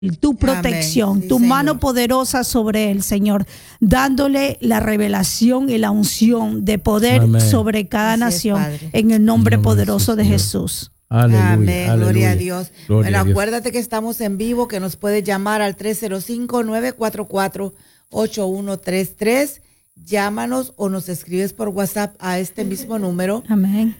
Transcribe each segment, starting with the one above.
tu protección, Amén. Sí, tu mano Señor. poderosa sobre él, Señor, dándole la revelación y la unción de poder Amén. sobre cada Así es, nación Padre. en el nombre En nombre de poderoso de Jesús, Jesús. Aleluya. Amén, Aleluya. gloria a Dios. Gloria Bueno, a Dios. acuérdate que estamos en vivo, que nos puedes llamar al 305-944-8133. Llámanos o nos escribes por WhatsApp a este mismo número. Amén.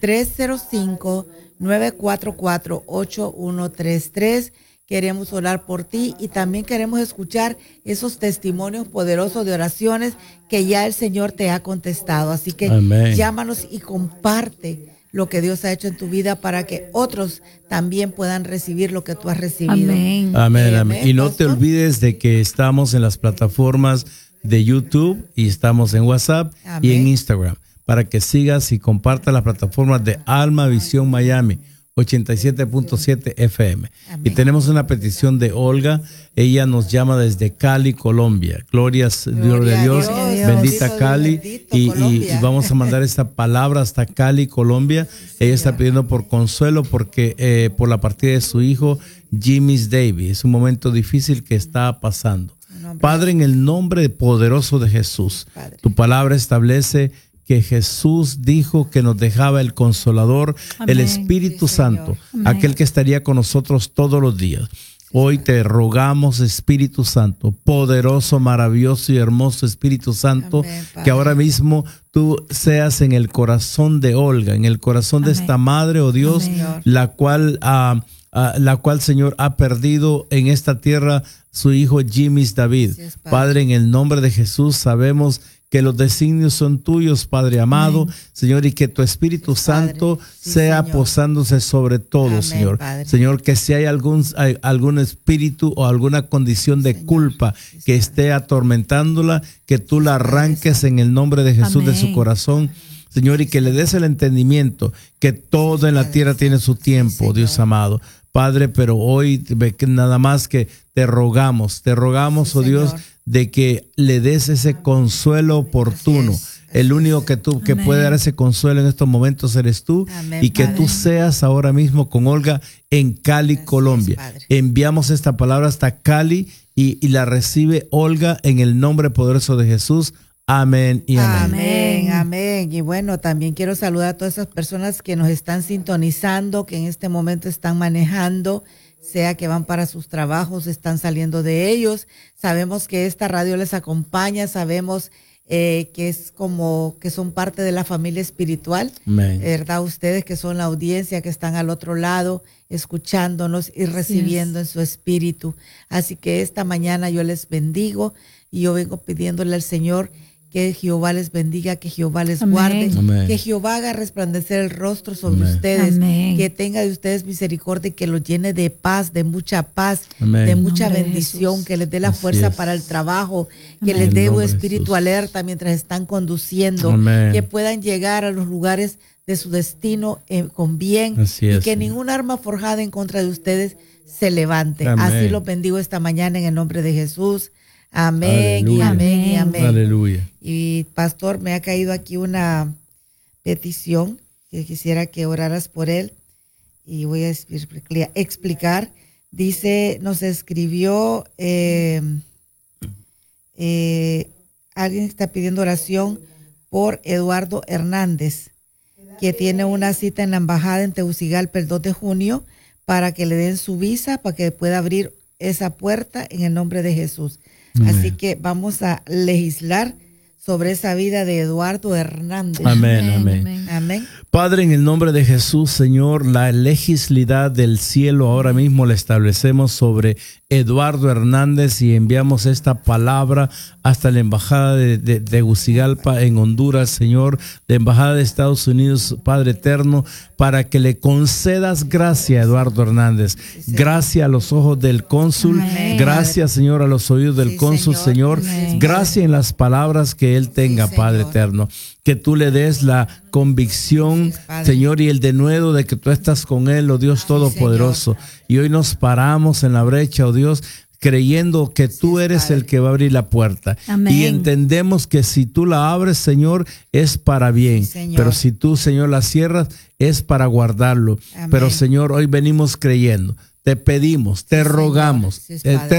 305-944-8133. Queremos orar por ti y también queremos escuchar esos testimonios poderosos de oraciones que ya el Señor te ha contestado. Así que Amén. llámanos y comparte lo que Dios ha hecho en tu vida para que otros también puedan recibir lo que tú has recibido. Amén. Amén, amén. Y no te pastor. olvides de que estamos en las plataformas de YouTube y estamos en WhatsApp y en Amén. Instagram para que sigas y compartas las plataformas de Alma Visión Miami 87.7 FM. Amén. Y tenemos una petición de Olga. Ella nos llama desde Cali, Colombia. Gloria a Dios. Bendita Bendito Cali. bendito Y Colombia. vamos a mandar esta palabra hasta Cali, Colombia. Ella está pidiendo por consuelo porque por la partida de su hijo Jimmy Davis. Es un momento difícil que está pasando. Padre, en el nombre poderoso de Jesús, Padre. tu palabra establece que Jesús dijo que nos dejaba el Consolador, el Amén. Espíritu Sí, Santo, Señor. aquel que estaría con nosotros todos los días. Hoy te rogamos, Espíritu Santo, poderoso, maravilloso y hermoso Espíritu Santo, Amén, Padre. que ahora mismo tú seas en el corazón de Olga, en el corazón de Amén. esta madre, oh Dios, Amén. la cual, Señor, ha perdido en esta tierra su hijo Jimmy David. Así es, Padre. Padre, en el nombre de Jesús sabemos que los designios son tuyos, Padre amado, Amén. Señor, y que tu Espíritu Sí, Padre. Santo Sí, sea Señor. posándose sobre todo, Amén, Señor. Padre. Señor, que si hay algún espíritu o alguna condición de Señor. culpa que esté atormentándola, que tú la arranques en el nombre de Jesús de su Amén. corazón. Señor, y que le des el entendimiento que todo en la tierra tiene su tiempo, Señor. Dios amado. Padre, pero hoy nada más que te rogamos, Sí, oh Dios, Señor. de que le des ese consuelo oportuno. Así es, El así único es. que Amén. puede dar ese consuelo en estos momentos eres tú. Amén, Y que Padre. tú seas ahora mismo con Olga en Cali, Así es, Colombia. Padre. Enviamos esta palabra hasta Cali y la recibe Olga en el nombre poderoso de Jesús. Amén y amén. Amén, amén. Y bueno, también quiero saludar a todas esas personas que nos están sintonizando, que en este momento están manejando, sea que van para sus trabajos, están saliendo de ellos. Sabemos que esta radio les acompaña, sabemos que es como que son parte de la familia espiritual, Amén. ¿verdad? Ustedes que son la audiencia, que están al otro lado, escuchándonos y recibiendo en su espíritu. Así que esta mañana yo les bendigo y yo vengo pidiéndole al Señor que Jehová les bendiga, que Jehová les Amén. guarde, Amén. que Jehová haga resplandecer el rostro sobre Amén. ustedes, Amén. que tenga de ustedes misericordia y que los llene de paz, de mucha paz, Amén. de En mucha nombre de bendición, Jesús. que les dé la Así fuerza es. para el trabajo, que Amén. les En dé un nombre de espíritu Jesús. alerta mientras están conduciendo, Amén. que puedan llegar a los lugares de su destino con bien Así y es, que Señor. ningún arma forjada en contra de ustedes se levante. Amén. Así los bendigo esta mañana en el nombre de Jesús. Amén y Aleluya. amén y amén. Aleluya. Y pastor, me ha caído aquí una petición que quisiera que oraras por él y voy a explicar. Dice, nos escribió, alguien está pidiendo oración por Eduardo Hernández, que tiene una cita en la embajada en Tegucigalpa el 2 de junio para que le den su visa, para que pueda abrir esa puerta en el nombre de Jesús. Amén. Así que vamos a legislar sobre esa vida de Eduardo Hernández. Amén, amén. Amén. Padre, en el nombre de Jesús, Señor, la legislidad del cielo ahora mismo la establecemos sobre Eduardo Hernández y enviamos esta palabra hasta la embajada de Tegucigalpa en Honduras, Señor, la embajada de Estados Unidos, Padre eterno, para que le concedas gracia a Eduardo Hernández, gracia a los ojos del cónsul, Amén. gracias, Señor, a los oídos del Sí, cónsul, Señor, Amén. gracia en las palabras que él tenga, Sí, Padre Señor. eterno, que tú le des la convicción, Sí, Padre. Señor, y el denuedo de que tú estás con él, oh Dios Todopoderoso. Y hoy nos paramos en la brecha, oh Dios, creyendo que tú eres Padre. el que va a abrir la puerta. Amén. Y entendemos que si tú la abres, Señor, es para bien. Sí, Señor. Pero si tú, Señor, la cierras, es para guardarlo. Amén. Pero, Señor, hoy venimos creyendo. te pedimos, te Sí, Señor. rogamos, Sí, Padre. te